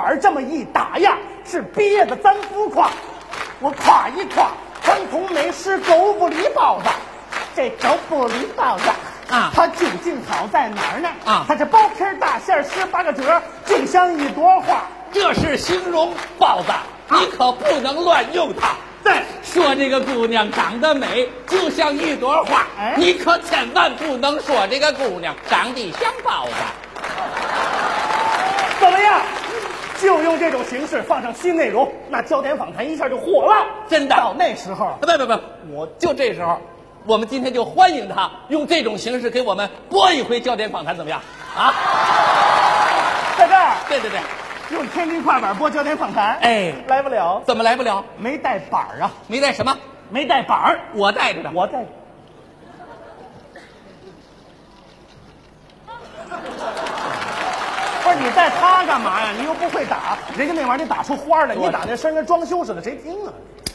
板这么一打呀，是憋得咱不夸。我夸一夸，传统美食狗不理包子。这狗不理包子啊， 它究竟好在哪儿呢？ 啊， 它是薄皮大馅18个褶，就像一朵花。 这是形容包子，你可不能乱用它。 对， 说这个姑娘长得美，就像一朵花，你可千万不能说这个姑娘长得像包子。 怎么样？就用这种形式放上新内容，那焦点访谈一下就火了。 真的， 到那时候， 不，我就这时候，我们今天就欢迎他用这种形式给我们播一回焦点访谈，怎么样？啊， 在这儿， 对， 用天津快板播焦点访谈， 哎， 来不了。 怎么来不了？ 没带板儿啊？ 没带什么？ 没带板儿， 我带着的。 我带。不是你带它干嘛呀？你又不会打，人家那玩意儿得打出花来，你打那声跟装修似的，谁听啊？